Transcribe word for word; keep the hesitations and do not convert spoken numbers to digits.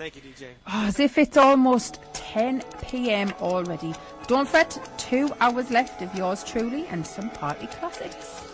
Thank you, D J. Oh, as if it's almost ten p.m. already. Don't fret, two hours left of yours truly and some party classics.